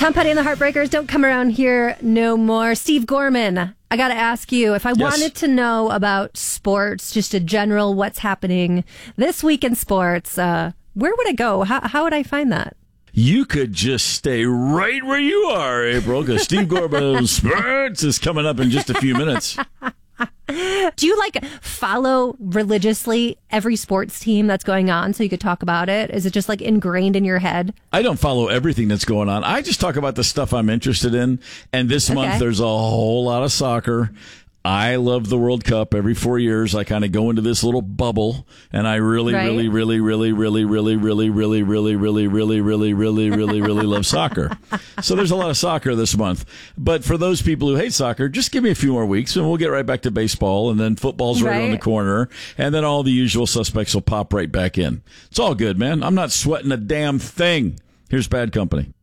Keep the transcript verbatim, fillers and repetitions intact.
Tom Petty and the Heartbreakers don't come around here no more. Steve Gorman, I got to ask you, if I Yes. wanted to know about sports, just a general what's happening this week in sports, uh, where would I go? How, how would I find that? You could just stay right where you are, April, because Steve Gorman's Sports is coming up in just a few minutes. Do you like follow religiously every sports team that's going on so you could talk about it? Is it just like ingrained in your head? I don't follow everything that's going on. I just talk about the stuff I'm interested in. And this Okay. month, there's a whole lot of soccer. I love the World Cup. Every four years, I kind of go into this little bubble, and I really, Right. really, really, really, really, really, really, really, really, really, really, really, really, really, really love soccer. So there's a lot of soccer this month. But for those people who hate soccer, just give me a few more weeks, and we'll get right back to baseball, and then football's right, Right. on the corner, and then all the usual suspects will pop right back in. It's all good, man. I'm not sweating a damn thing. Here's Bad Company.